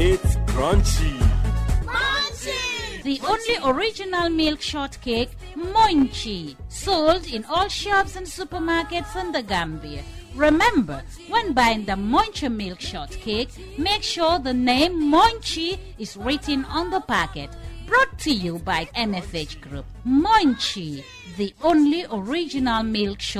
It's crunchy. Munchie! The only original milk shortcake, Munchie, sold in all shops and supermarkets in the Gambia. Remember, when buying the Munchie milk shortcake, make sure the name Munchie is written on the packet. Brought to you by MFH Group. Munchie, the only original milk shortcake.